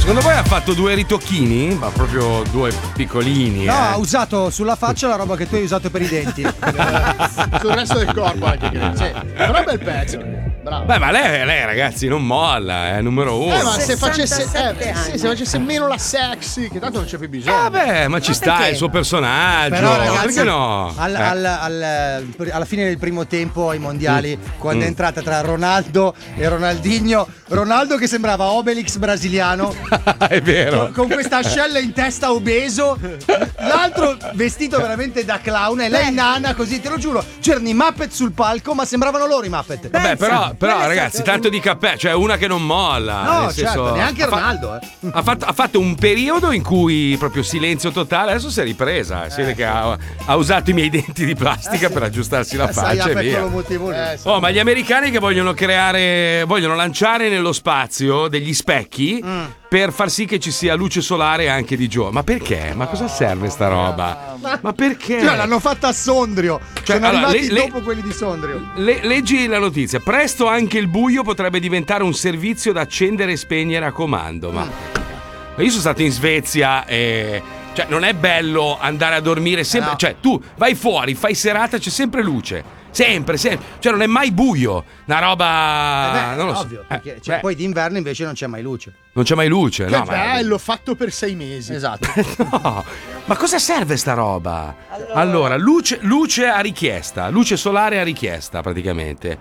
Secondo voi ha fatto 2 ritocchini? Ma proprio 2 piccolini. No, ha usato sulla faccia la roba che tu hai usato per i denti. Sul resto del corpo anche, credo. Sì. Però è bel pezzo. Bravo. Beh, ma lei ragazzi non molla, è numero 1. Ma se facesse meno la sexy, che tanto non c'è più bisogno. Vabbè, ma ci sta il suo personaggio. Però, ragazzi, perché no? Alla fine del primo tempo ai mondiali, quando è entrata tra Ronaldo e Ronaldinho, Ronaldo che sembrava Obelix brasiliano, è vero. con questa ascella in testa, obeso, l'altro vestito veramente da clown e lei nana, così, te lo giuro. C'erano i Muppet sul palco, ma sembravano loro i Muppet. Vabbè, però ragazzi, tanto di cappello, cioè una che non molla. No, nel senso, certo, neanche Ronaldo. Ha fatto un periodo in cui proprio silenzio totale, adesso si è ripresa. Si vede che ha usato i miei denti di plastica per aggiustarsi la faccia e via. Oh, ma gli americani che vogliono lanciare nello spazio degli specchi per far sì che ci sia luce solare anche di giorno. Ma perché? Ma cosa serve sta roba? Ma perché? Cioè, l'hanno fatta a Sondrio. Cioè, sono allora, arrivati dopo quelli di Sondrio. Leggi la notizia. Presto anche il buio potrebbe diventare un servizio da accendere e spegnere a comando. Ma io sono stato in Svezia e cioè non è bello andare a dormire sempre. No. Cioè, tu vai fuori, fai serata, c'è sempre luce. Sempre. Cioè, non è mai buio. Una roba. Non lo ovvio, so. Perché poi d'inverno invece non c'è mai luce. Non c'è mai luce, che no? bello, fatto per 6 mesi. Esatto. No, ma cosa serve sta roba? Allora, luce a richiesta, luce solare a richiesta praticamente.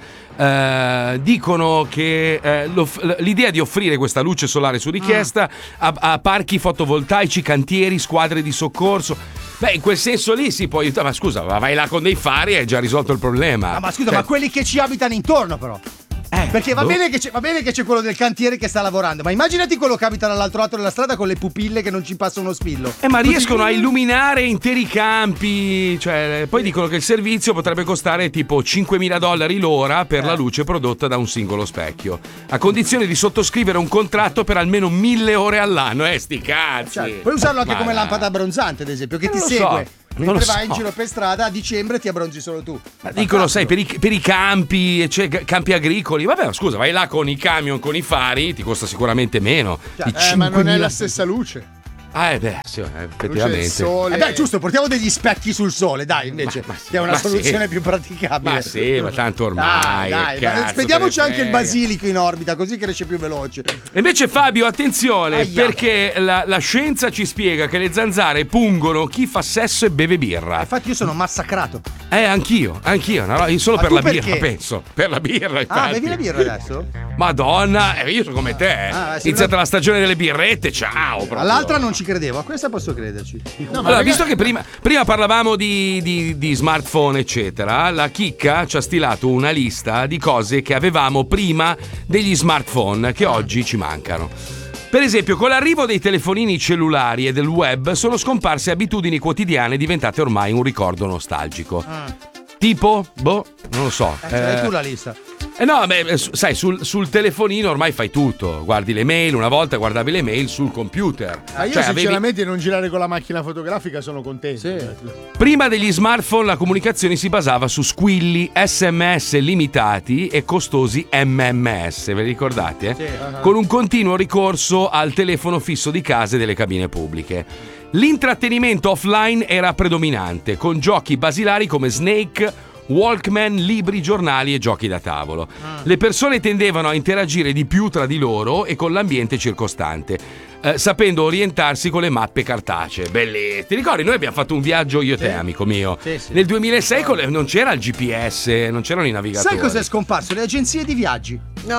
Dicono che l'idea di offrire questa luce solare su richiesta a parchi fotovoltaici, cantieri, squadre di soccorso. Beh, in quel senso lì si può aiutare, ma scusa, vai là con dei fari e hai già risolto il problema. No, ma scusa, ma quelli che ci abitano intorno però. Perché va bene che c'è quello del cantiere che sta lavorando, ma immaginati quello che abita dall'altro lato della strada con le pupille che non ci passa uno spillo. Ma riescono a illuminare interi campi. Cioè, poi dicono che il servizio potrebbe costare tipo $5.000 l'ora per la luce prodotta da un singolo specchio, a condizione di sottoscrivere un contratto per almeno 1.000 ore all'anno. Sti cazzi. Cioè, puoi usarlo anche come lampada abbronzante, ad esempio, che ti segue. So. Mentre vai in giro per strada a dicembre ti abbronzi solo tu. Ma dicono, sai, per i campi, cioè, campi agricoli. Vabbè, scusa, vai là con i camion, con i fari, ti costa sicuramente meno. Ma non è la stessa luce. Sì, effettivamente. Sole. Beh, giusto, portiamo degli specchi sul sole, dai, invece, che è una soluzione più praticabile. Ma sì, ma tanto ormai. Dai, spediamoci anche il basilico in orbita, così cresce più veloce. E invece, Fabio, attenzione, perché la scienza ci spiega che le zanzare pungono chi fa sesso e beve birra. Infatti io sono massacrato. Anch'io, no, solo per la birra, penso. Per la birra, infatti. Bevi la birra adesso? Madonna, io sono come te. Iniziata la stagione delle birrette, ciao. Proprio. All'altra non ci credevo, a questa posso crederci. No, allora, visto che prima parlavamo di smartphone, eccetera, la Chicca ci ha stilato una lista di cose che avevamo prima degli smartphone che oggi ci mancano. Per esempio, con l'arrivo dei telefonini cellulari e del web sono scomparse abitudini quotidiane diventate ormai un ricordo nostalgico. Tipo? Non lo so. Hai tu la lista. No, sai, sul telefonino ormai fai tutto. Guardi le mail, una volta guardavi le mail sul computer. Io sinceramente non girare con la macchina fotografica sono contento. Sì. Prima degli smartphone la comunicazione si basava su squilli, SMS limitati e costosi MMS, ve li ricordate? Sì. Con un continuo ricorso al telefono fisso di casa e delle cabine pubbliche. L'intrattenimento offline era predominante, con giochi basilari come Snake, Walkman, libri, giornali e giochi da tavolo. Le persone tendevano a interagire di più tra di loro e con l'ambiente circostante, sapendo orientarsi con le mappe cartacee. Bellissimo. Ti ricordi? Noi abbiamo fatto un viaggio io e te, amico mio. Sì. Nel 2006 non c'era il GPS, non c'erano i navigatori. Sai cos'è scomparso? Le agenzie di viaggi.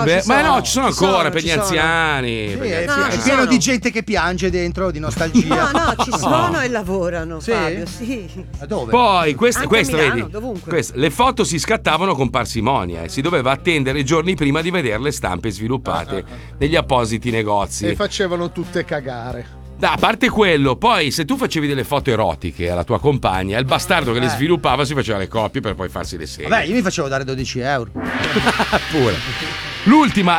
Ci sono ancora per gli anziani. Sì, è pieno di gente che piange dentro, di nostalgia. No, ci sono e lavorano, Fabio, sì. Ma dove? Poi, questo Milano, vedi? Dovunque. Le foto si scattavano con parsimonia, si doveva attendere giorni prima di vedere le stampe sviluppate negli appositi negozi. E facevano tutte cagare. A parte quello, poi se tu facevi delle foto erotiche alla tua compagna, il bastardo che le sviluppava si faceva le copie per poi farsi le serie. Vabbè, io mi facevo dare €12. Pure. L'ultima,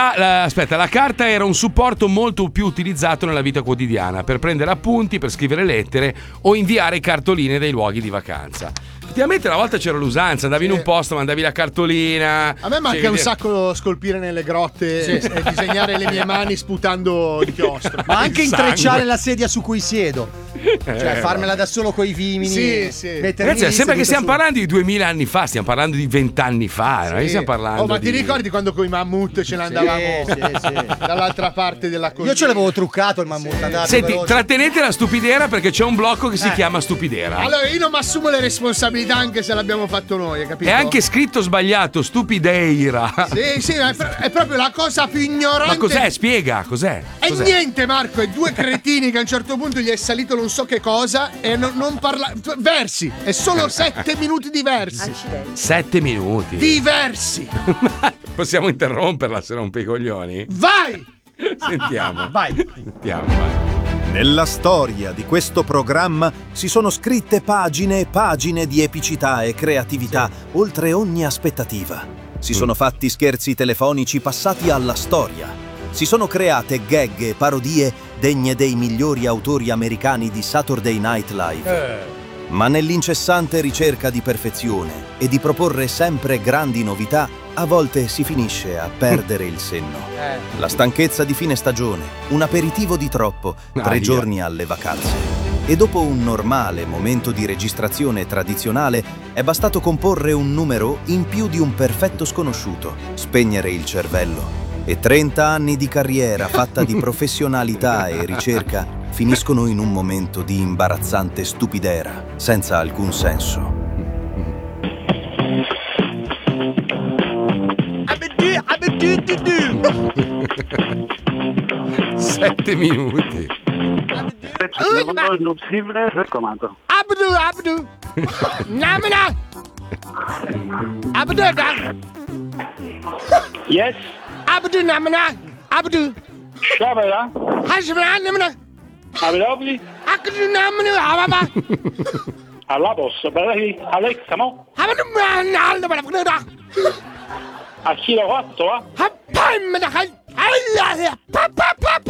la carta era un supporto molto più utilizzato nella vita quotidiana per prendere appunti, per scrivere lettere o inviare cartoline dai luoghi di vacanza. Effettivamente una volta c'era l'usanza, andavi in un posto, mandavi la cartolina. A me manca un sacco scolpire nelle grotte e disegnare le mie mani sputando inchiostro. Ma anche intrecciare la sedia su cui siedo. Cioè farmela da solo coi vimini. Sì. Ragazzi, sembra che stiamo parlando di 2000 anni fa, stiamo parlando di 20 anni fa, non è che stiamo parlando ma ti ricordi quando con i mammut ce ne andavamo dall'altra parte della collina? Io ce l'avevo truccato il mammut. Senti, trattenete la stupidera perché c'è un blocco che si chiama stupidera. Allora io non mi assumo le responsabilità anche se l'abbiamo fatto noi, hai capito? È anche scritto sbagliato, stupideira. Sì, è proprio la cosa più ignorante. Ma cos'è? Spiega, cos'è? Niente, Marco, è due cretini che a un certo punto gli è salito non so che cosa e non parla. Versi, è solo 7 minuti di versi. 7 minuti. Diversi. Possiamo interromperla se rompe i coglioni? Vai! Sentiamo. Vai. Nella storia di questo programma si sono scritte pagine e pagine di epicità e creatività oltre ogni aspettativa. Si sono fatti scherzi telefonici passati alla storia. Si sono create gag e parodie degne dei migliori autori americani di Saturday Night Live. Ma nell'incessante ricerca di perfezione e di proporre sempre grandi novità, a volte si finisce a perdere il senno. La stanchezza di fine stagione, un aperitivo di troppo, 3 giorni alle vacanze. E dopo un normale momento di registrazione tradizionale è bastato comporre un numero in più di un perfetto sconosciuto, spegnere il cervello. E 30 anni di carriera fatta di professionalità e ricerca finiscono in un momento di imbarazzante stupidera, senza alcun senso. 7 minuti. Abdu. Namina. Abdu. Yes. Abdu namina. Abdu. Shabala. Hashbala namina. Abelabli. Akdu namina. Ababa. Alla boss. Balahi. Alexa mo. Abdu namina. Abdu. A chi l'ho fatto, eh? Hapam da hai. Allah. Papa.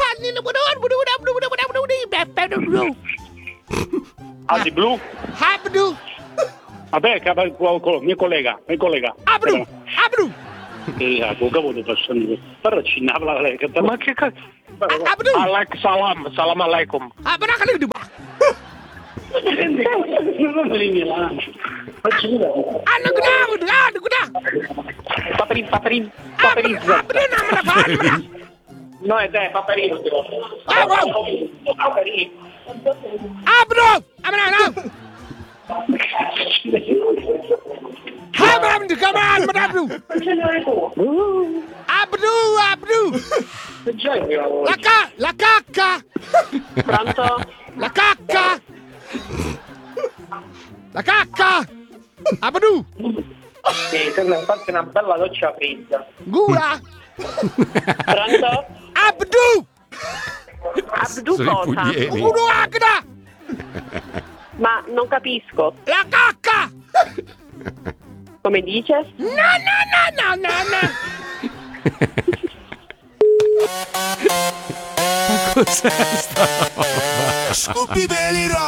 Aldi blu. Abdu. Vabbè, mio collega. Abdu. Aku voglio passare. Però ci navla lei. Ma che cazzo? Abdu. Salam. Salam alaikum. Abdu kali du. Non mi viene la lancia. Facci vedere. Anu guda. Paperin. Abdu namina. No, è te, Paperino. Paperino. Abdu. Amana. Come on, Abdu. La cacca. Pronto? La cacca. Abdu. Sì, sembra farti una bella doccia fredda. Gula. Pronto? Abdu Sono i cosa? puglieni. Uno agda. Ma non capisco. La cacca. Come dice? No. Cos'è sta roba? Scooby Belly